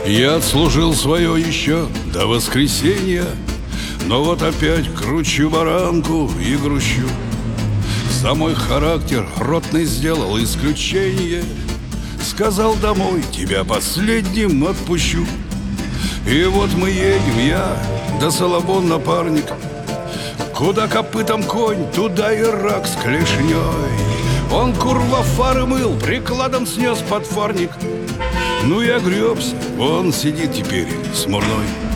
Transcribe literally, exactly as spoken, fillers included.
Я отслужил свое еще до воскресенья, но вот опять кручу баранку и грущу. За мой характер ротный сделал исключение. Сказал домой, тебя последним отпущу. И вот мы едем, я да Соломон напарник. Куда копытом конь, туда и рак с клешней. Он, курва, фары мыл, прикладом снес подфарник. Ну я гребся, он сидит теперь смурной.